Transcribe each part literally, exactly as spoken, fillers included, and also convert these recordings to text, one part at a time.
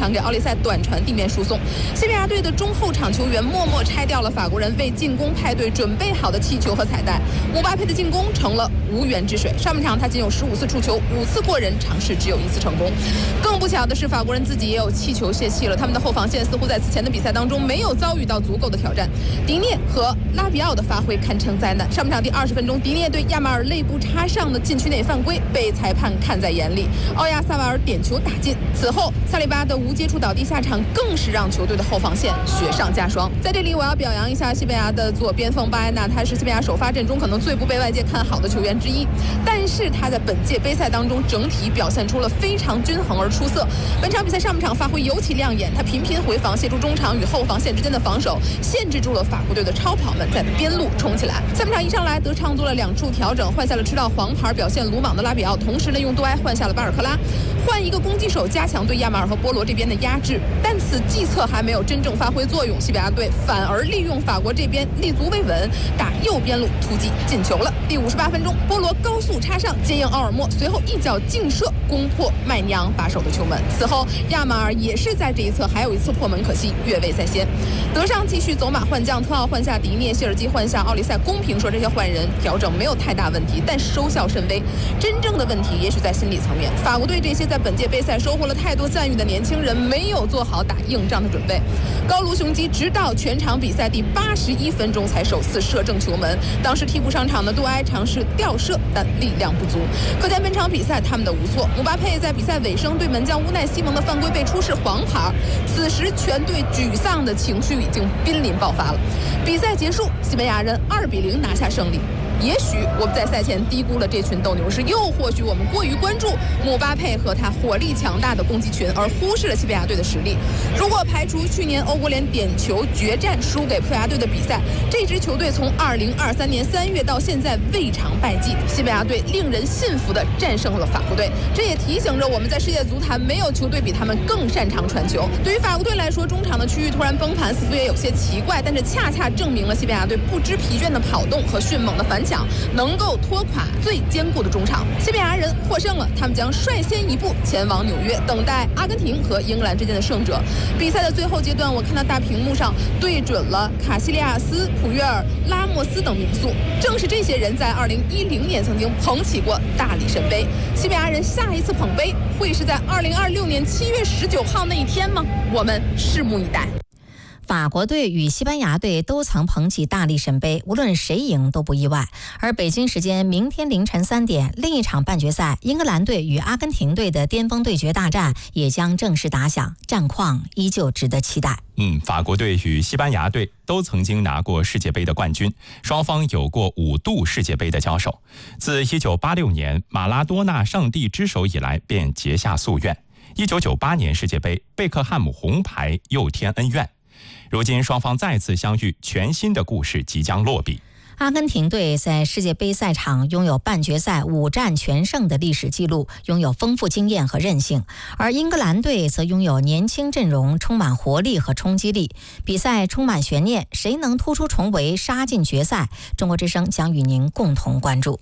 场给奥利赛短传地面输送。西班牙队的中后场球员默默拆掉了法国人为进攻派对准备好的气球和彩带，姆巴佩的进攻成了无源之水。上半场他仅有十五次触球，五次过人，尝试只有一次成功。更不巧的是，法国人自己也有气球泄气了，他们的后防线似乎在此前的比赛当中没有遭遇到足够的挑战。迪涅和拉比奥的发挥堪称灾难。上半场第二十分钟，迪涅对亚马尔肋部插上的禁区内犯规被裁判看在眼里，奥亚萨瓦尔点球打进。此后萨利巴的无接触倒地下场更是让球队的后防线雪上加霜。在这里我要表扬一下西班牙的左边锋巴埃纳，他是西班牙首发阵中可能最不被外界看好的球员之一，但是他在本届杯赛当中整体表现出了非常均衡而出色。本场比赛上半场发挥尤其亮眼，他频频回防，协助中场与后防线之间的防守，限制住了法国队的超跑们在边路冲起来。下半场一上来，德昌做了两处调整，换下了吃到黄牌表现鲁莽的拉比奥，同时呢用杜埃换下了巴尔克拉，换一个攻击手加强对亚马尔和波罗这边的压制。但此计策还没有真正发挥作用，西班牙队反而利用法国这边立足未稳，打右边路突击进球了。第五十八分钟，波罗高速插上接应奥尔莫，随后一脚劲射攻破麦尼昂把守的球门。此后亚马尔也是在这一侧还有一次破门，可惜越位在先。德尚继续走马换将，特奥换下迪涅，谢尔基换下奥利赛。公平说这些换人调整没有太大问题，但收效甚微。真正的问题也许在心理层面，法国队这些在本届杯赛收获了太多赞誉的年轻人没有做好打硬仗的准备。高卢雄鸡直到全场比赛第八十一分钟才首次射正球门，当时替补上场的杜埃尝试吊射，但力量不足，可见本场比赛他们的无措。姆巴佩在比赛尾声对门将乌奈西蒙的犯规被出示黄牌，此时全队沮丧的情绪已经濒临爆发了。比赛结束，西班牙人二比零拿下胜利。也许我们在赛前低估了这群斗牛士，又或许我们过于关注姆巴佩和他火力强大的攻击群，而忽视了西班牙队的实力。如果排除去年欧国联点球决战输给葡萄牙队的比赛，这支球队从二零二三年三月到现在未尝败绩。西班牙队令人信服地战胜了法国队，这也提醒着我们，在世界足坛没有球队比他们更擅长传球。对于法国队来说，中场的区域突然崩盘似乎也有些奇怪，但是恰恰证明了西班牙队不知疲倦的跑动和迅猛的反抢能够拖垮最坚固的中场。西班牙人获胜了，他们将率先一步前往纽约，等待阿根廷和英格兰之间的胜者。比赛的最后阶段，我看到大屏幕上对准了卡西利亚斯、普约尔、拉莫斯等名宿，正是这些人在二零一零年曾经捧起过大力神杯。西班牙人下一次捧杯会是在二零二六年七月十九号那一天吗？我们拭目以待。 法国队与西班牙队都曾捧起大力神杯，无论谁赢都不意外。而北京时间明天凌晨三点，另一场半决赛，英格兰队与阿根廷队的巅峰对决大战也将正式打响，战况依旧值得期待。 嗯，法国队与西班牙队都曾经拿过世界杯的冠军，双方有过五度世界杯的交手。自一九八六年马拉多纳上帝之手以来，便结下夙愿。一九九八年世界杯，贝克汉姆红牌又添恩怨。如今双方再次相遇，全新的故事即将落笔。 阿根廷队在世界杯赛场拥有半决赛五战全胜的历史记录，拥有丰富经验和韧性，而英格兰队则拥有年轻阵容，充满活力和冲击力。比赛充满悬念，谁能突出重围，杀进决赛？中国之声将与您共同关注。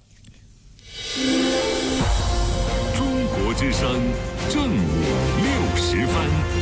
中国之声正午六时分。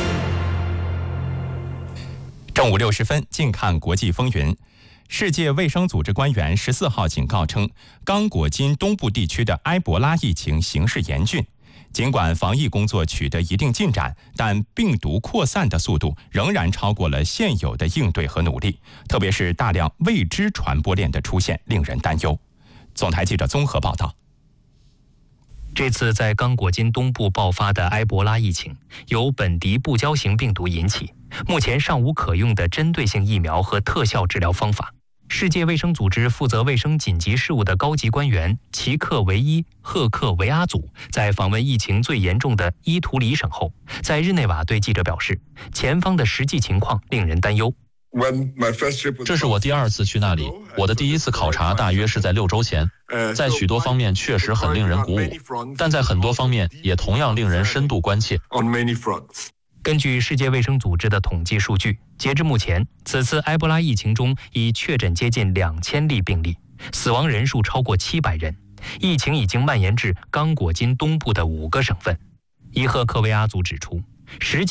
正午六时分，近看国际风云。世界卫生组织官员十四号警告称，刚果金东部地区的埃博拉疫情形势严峻。尽管防疫工作取得一定进展，但病毒扩散的速度仍然超过了现有的应对和努力，特别是大量未知传播链的出现，令人担忧。总台记者综合报道。 这次在刚果金东部爆发的埃博拉疫情，由本地不交型病毒引起，目前尚无可用的针对性疫苗和特效治疗方法。世界卫生组织负责卫生紧急事务的高级官员齐克维伊赫克维阿祖在访问疫情最严重的伊图里省后，在日内瓦对记者表示，前方的实际情况令人担忧。 这是我第二次去那里，我的第一次考察大约是在六周前，在许多方面确实很令人鼓舞，但在很多方面也同样令人深度关切。 根据世界卫生组织的统计数据，截至目前，此次埃博拉疫情中已确诊接近两千例病例，死亡人数超过七百人，疫情已经蔓延至刚果金东部的五个省份。伊赫克维阿祖指出，实际